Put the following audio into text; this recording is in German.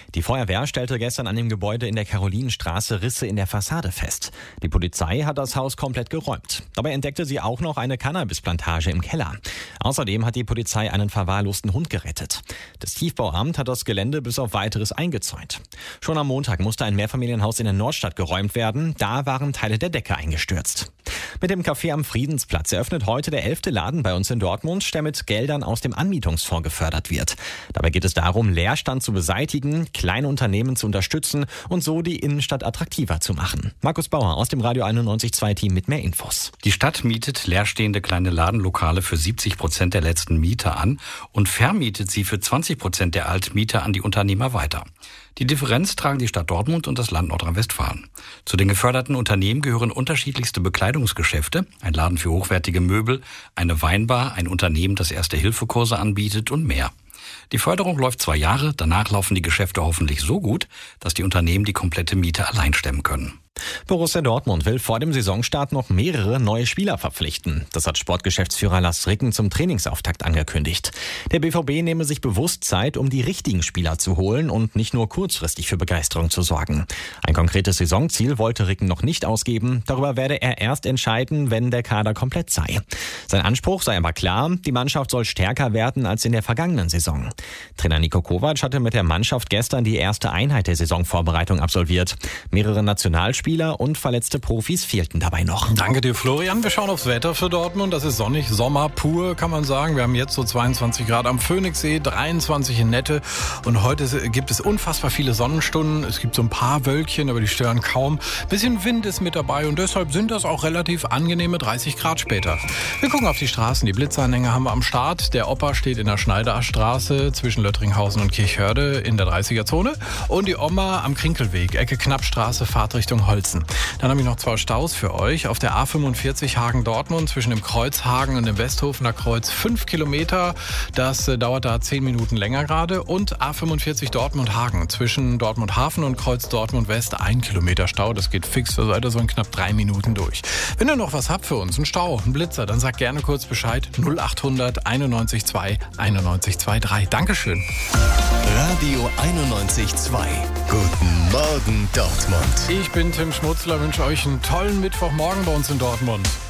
Die Feuerwehr stellte gestern an dem Gebäude in der Karolinenstraße Risse in der Fassade fest. Die Polizei hat das Haus komplett geräumt. Dabei entdeckte sie auch noch eine Cannabisplantage im Keller. Außerdem hat die Polizei einen verwahrlosten Hund gerettet. Das Tiefbauamt hat das Gelände bis auf Weiteres eingezäunt. Schon am Montag musste ein Mehrfamilienhaus in der Nordstadt geräumt werden. Da waren Teile der Decke eingestürzt. Mit dem Café am Friedensplatz eröffnet heute der 11. Laden bei uns in Dortmund, der mit Geldern aus dem Anmietungsfonds gefördert wird. Dabei geht es darum, Leerstand zu beseitigen, kleine Unternehmen zu unterstützen und so die Innenstadt attraktiver zu machen. Markus Bauer aus dem Radio 91.2 Team mit mehr Infos. Die Stadt mietet leerstehende kleine Ladenlokale für 70% der letzten Mieter an und vermietet sie für 20% der Altmieter an die Unternehmer weiter. Die Differenz tragen die Stadt Dortmund und das Land Nordrhein-Westfalen. Zu den geförderten Unternehmen gehören unterschiedlichste Bekleidungsgeschäfte, ein Laden für hochwertige Möbel, eine Weinbar, ein Unternehmen, das Erste-Hilfe-Kurse anbietet und mehr. Die Förderung läuft 2 Jahre, danach laufen die Geschäfte hoffentlich so gut, dass die Unternehmen die komplette Miete allein stemmen können. Borussia Dortmund will vor dem Saisonstart noch mehrere neue Spieler verpflichten. Das hat Sportgeschäftsführer Lars Ricken zum Trainingsauftakt angekündigt. Der BVB nehme sich bewusst Zeit, um die richtigen Spieler zu holen und nicht nur kurzfristig für Begeisterung zu sorgen. Ein konkretes Saisonziel wollte Ricken noch nicht ausgeben. Darüber werde er erst entscheiden, wenn der Kader komplett sei. Sein Anspruch sei aber klar, die Mannschaft soll stärker werden als in der vergangenen Saison. Trainer Niko Kovac hatte mit der Mannschaft gestern die erste Einheit der Saisonvorbereitung absolviert. Mehrere Nationalspieler und verletzte Profis fehlten dabei noch. Danke dir, Florian. Wir schauen aufs Wetter für Dortmund. Das ist sonnig, Sommer pur, kann man sagen. Wir haben jetzt so 22 Grad am Phoenixsee, 23 in Nette. Und heute gibt es unfassbar viele Sonnenstunden. Es gibt so ein paar Wölkchen, aber die stören kaum. Bisschen Wind ist mit dabei und deshalb sind das auch relativ angenehme 30 Grad später. Wir gucken auf die Straßen. Die Blitzanhänger haben wir am Start. Der Opa steht in der Schneiderstraße zwischen Löttringhausen und Kirchhörde in der 30er-Zone. Und die Oma am Krinkelweg, Ecke Knappstraße, Fahrtrichtung Holzen. Dann habe ich noch 2 Staus für euch. Auf der A45 Hagen-Dortmund zwischen dem Kreuzhagen und dem Westhofener Kreuz 5 Kilometer. Das dauert da 10 Minuten länger gerade. Und A45 Dortmund-Hagen zwischen Dortmund-Hafen und Kreuz Dortmund-West 1 Kilometer Stau. Das geht fix, da seid ihr so in knapp 3 Minuten durch. Wenn ihr noch was habt für uns, einen Stau, einen Blitzer, dann sagt gerne kurz Bescheid. 0800 91 2 91 23. Dankeschön. Radio 91.2. Guten Morgen Dortmund. Ich bin Tim Schmutzler, wünsche euch einen tollen Mittwochmorgen bei uns in Dortmund.